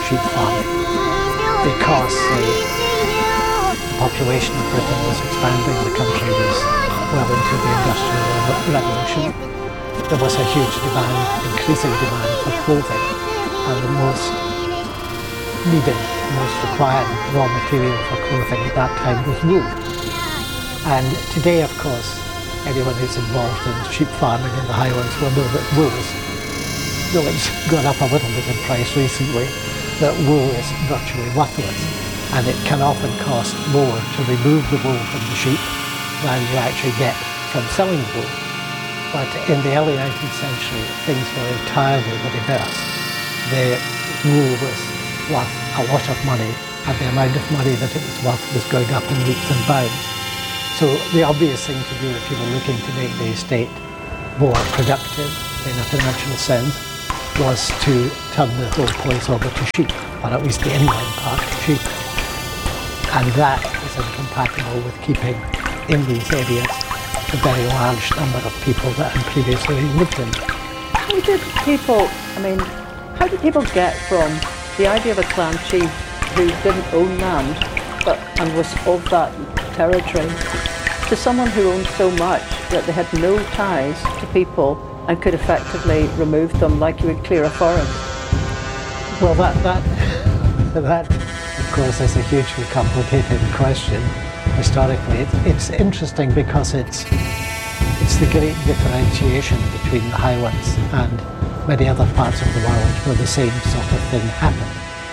sheep farming because the population of Britain was expanding, the country was well into the Industrial Revolution. There was a huge demand, increasing demand for clothing, and the most needed, most required raw material for clothing at that time was wool. And today, of course, anyone who's involved in sheep farming in the Highlands will know that wool is, though it's gone up a little bit in price recently, that wool is virtually worthless, and it can often cost more to remove the wool from the sheep than you actually get from selling wool. But in the early 19th century, things were entirely the reverse. The wool was worth a lot of money, and the amount of money that it was worth was going up in leaps and bounds. So the obvious thing to do if you were looking to make the estate more productive in a financial sense was to turn the whole place over to sheep, or at least the inland part of sheep. And that is incompatible with keeping in these areas the very large number of people that had previously lived in. How did people get from the idea of a clan chief who didn't own land and was of that territory to someone who owned so much that they had no ties to people and could effectively remove them like you would clear a forest? Well, that of course is a hugely complicated question historically. It's interesting because it's the great differentiation between the Highlands and many other parts of the world where the same sort of thing happened.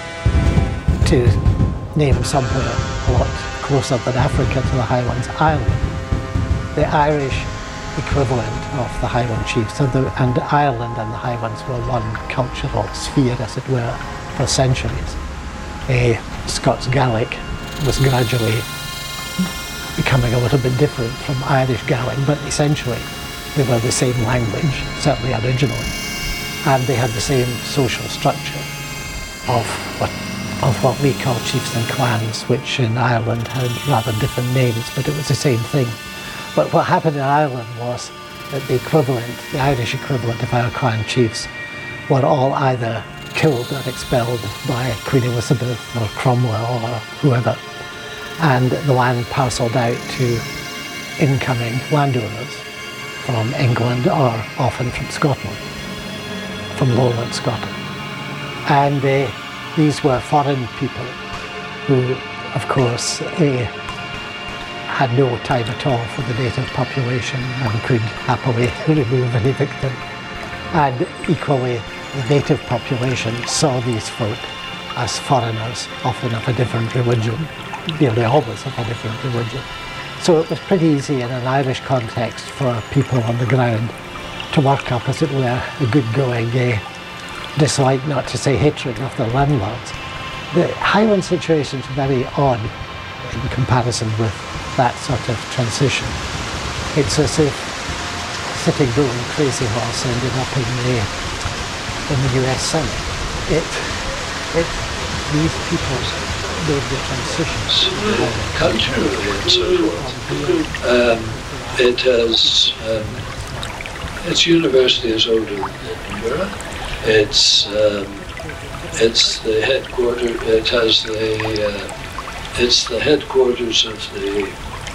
To name somewhere a lot closer than Africa to the Highlands, Ireland. The Irish equivalent of the Highland chiefs, and Ireland and the Highlands were one cultural sphere, as it were, for centuries. Scots Gaelic was gradually becoming a little bit different from Irish Gaelic, but essentially they were the same language, certainly originally, and they had the same social structure of what we call chiefs and clans, which in Ireland had rather different names, but it was the same thing. But what happened in Ireland was that the Irish equivalent of our clan chiefs were all either killed or expelled by Queen Elizabeth or Cromwell or whoever, and the land parcelled out to incoming landowners from England or often from Scotland, from lowland Scotland. And these were foreign people who, of course, had no time at all for the native population and could happily remove any victim. And equally, the native population saw these folk as foreigners, often of a different religion, nearly always of a different religion. So it was pretty easy in an Irish context for people on the ground to work up, as it were, a good-going dislike, not to say hatred, of their landlords. The Highland situation is very odd in comparison with that sort of transition. It's as if Sitting Bull and Crazy Horse ended up in the US Senate. These people made the transition. Culturally and so forth. It has, its university is older than Edinburgh. It's the headquarters. It's the headquarters of the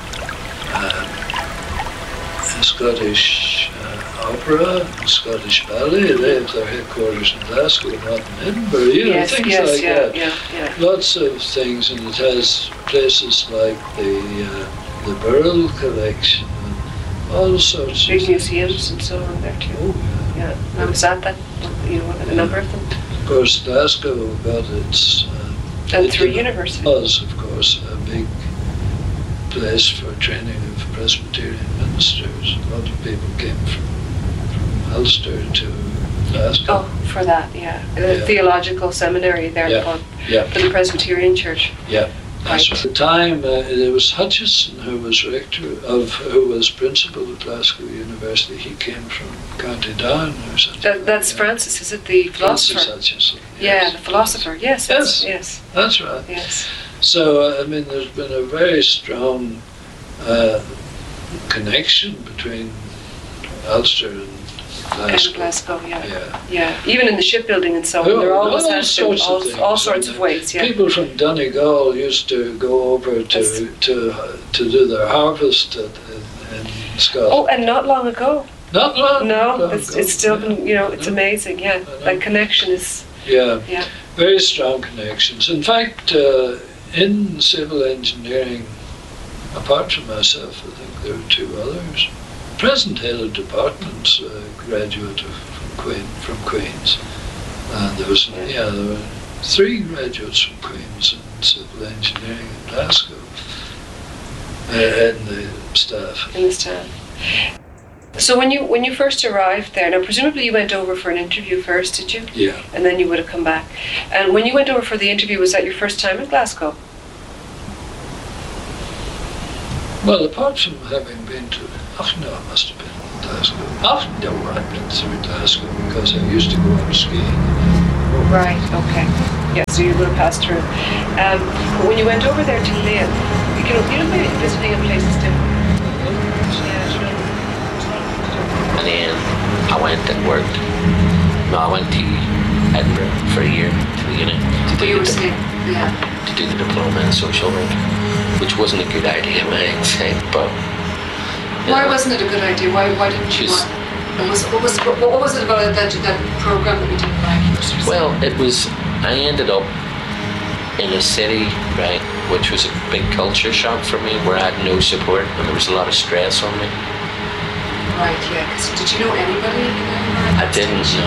Scottish Opera, Scottish Ballet. They have their headquarters in Glasgow, not in Edinburgh. Things like that. Yeah. Lots of things, and it has places like the Burrell Collection, and all sorts big of museums and so on there too. Oh, yeah. I was at that. A number of them. Of course, Glasgow got its. And through university. Was, of course, a big place for training of Presbyterian ministers. A lot of people came from Ulster to Glasgow. Oh, for that, yeah. The theological seminary there for the Presbyterian Church. Yeah. Right. At the time, there was Hutchison, who was principal at Glasgow University. He came from County Down or something. That's Francis, is it the philosopher? Francis Hutchison. Yes. Yeah, the philosopher. Yes. That's right. Yes. So, there's been a very strong connection between Ulster Glasgow. In Glasgow, yeah. Even in the shipbuilding and so on, there always has been all sorts of ways. Yeah. People from Donegal used to go over to do their harvest in Scotland. Oh, and not long ago. Not long. No, it's still been. It's amazing. Yeah, that connection is. Yeah. Very strong connections. In fact, in civil engineering, apart from myself, I think there are 2 others. Present head of department's graduate from Queen's, and there were 3 graduates from Queen's in civil engineering in Glasgow, in the staff. So when you first arrived there, now presumably you went over for an interview first, did you? Yeah. And then you would have come back. And when you went over for the interview, was that your first time in Glasgow? Well, apart from having been to, I must have been in Glasgow. I've been through Glasgow because I used to go out skiing. Right, okay. Yeah, so you would have passed through. But when you went over there to live, maybe visiting a place is different. And then I went and worked. No, I went to Edinburgh for a year to the uni to do the diploma in social work, which wasn't a good idea, I might say. But why wasn't it a good idea? Why didn't you want? What was it about that program that you didn't like? Well, it was. I ended up in a city, right, which was a big culture shock for me, where I had no support and there was a lot of stress on me. Right, yeah. Because did you know anybody in Edinburgh? I didn't, no.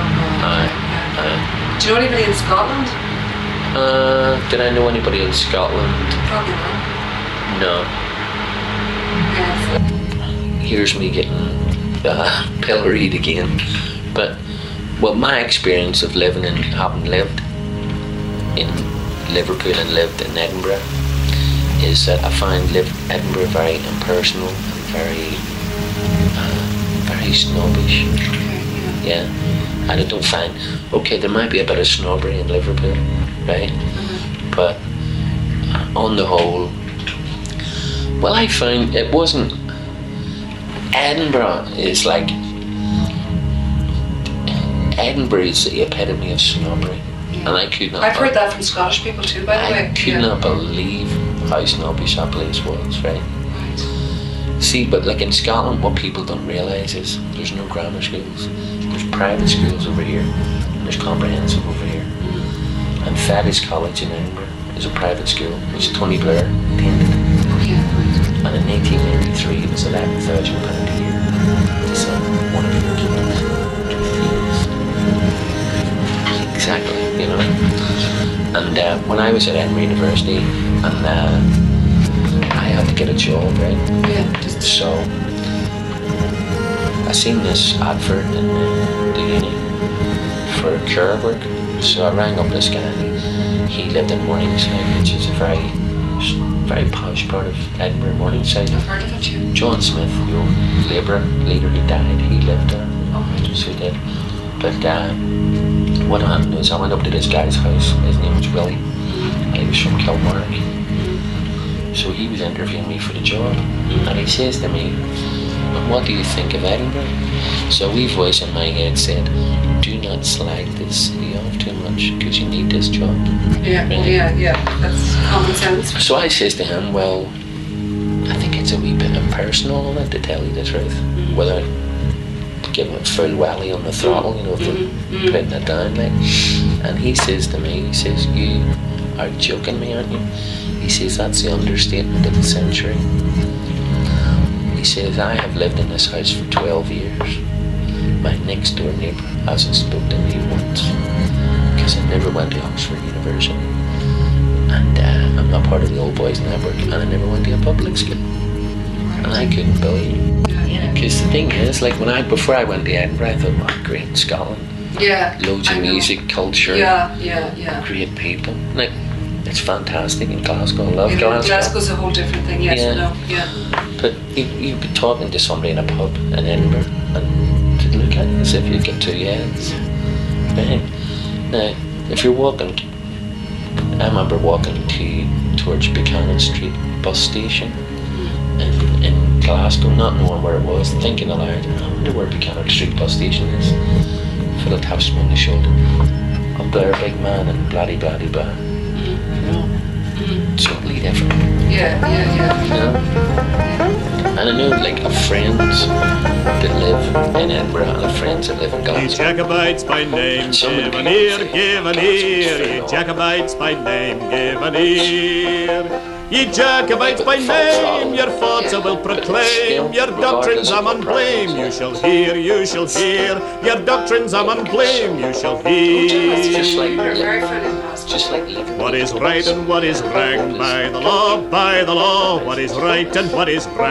Do you know anybody in Scotland? Did I know anybody in Scotland? Probably not. No. Yeah. Here's me getting pilloried again. But, well, my experience of having lived in Liverpool and lived in Edinburgh is that I find Edinburgh very impersonal and very snobbish. Yeah. And I don't find, there might be a bit of snobbery in Liverpool, right? But on the whole, well, I find it wasn't. Edinburgh is the epitome of snobbery. And I could not. I've heard that from Scottish people too, by the way. I could not believe how snobbish that place was, right? See, but like in Scotland, what people don't realise is there's no grammar schools. There's private schools over here, and there's comprehensive over here. And Fettes College in Edinburgh is a private school, which Tony Blair attended. And in 1893, it was £11,000 a year to send one of your kids to fees. Exactly, And when I was at Edinburgh University, and I had to get a job, right? Yeah. So I seen this advert in the uni for care work. So I rang up this guy. He lived in Morningside, which is a very posh part of Edinburgh, Morningside. I've heard of it, yeah. John Smith, the Labour leader who died, he lived there. So he did. But what happened was I went up to this guy's house. His name was Willie. He was from Kilmarnock. So he was interviewing me for the job, and he says to me, "What do you think of Edinburgh?" So a wee voice in my head said, "Do not slag this city off too much, because you need this job." Yeah, right? Yeah, that's common sense. So I says to him, "Well, I think it's a wee bit impersonal on it, to tell you the truth. Whether to give it full welly on the throttle, for putting it down, like." And he says to me, he says, "You are joking me, aren't you?" He says, "That's the understatement of the century." He says, "I have lived in this house for 12 years. My next door neighbour hasn't spoken to me once, because I never went to Oxford University, and I'm not part of the Old Boys Network, and I never went to a public school." And I couldn't believe it. Because the thing is, like before I went to Edinburgh, I thought, "Oh, great, Scotland. Yeah. Loads of music, culture. Yeah. Great people." Like, it's fantastic in Glasgow. I love Glasgow. Glasgow's a whole different thing, yes, But you'd be talking to somebody in a pub in Edinburgh, and they'd look at you as if you'd got two heads. Right? Now, if you're walking, I remember walking towards Buchanan Street bus station in Glasgow, not knowing where it was, thinking aloud, I wonder where Buchanan Street bus station is. Feel a taps me on the shoulder. Up there, big man, and bloody blah. You know? Totally different. Yeah. You know? And I know, like, I've friends that live in Edinburgh and I've friends that live in Ye Glasgow. Jacobites by name, Some of the give an people ear, think give an Glasgow's ear. full Ye of- Jacobites by name, give an ear. Ye Jacobites by name, your thoughts I will proclaim. Your doctrines I'm unblame. You shall hear, you shall hear. Your doctrines I'm unblame. You shall It's just hear. like, You're very funny, Pastor. just like living. What is right and what is wrong by the law, by the law. What is right and what is wrong.